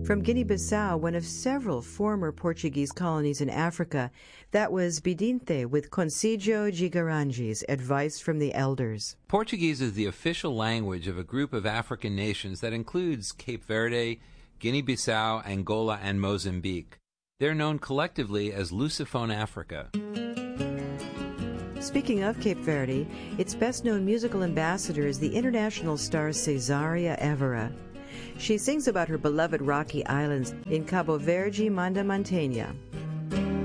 From Guinea-Bissau, one of several former Portuguese colonies in Africa, that was Bidinte with Conselho de Guimarães, Advice from the Elders. Portuguese is the official language of a group of African nations that includes Cape Verde, Guinea-Bissau, Angola, and Mozambique. They're known collectively as Lusophone Africa. Speaking of Cape Verde, its best-known musical ambassador is the international star Cesaria Evora. She sings about her beloved rocky islands in Cabo Verde, Mandamanteña.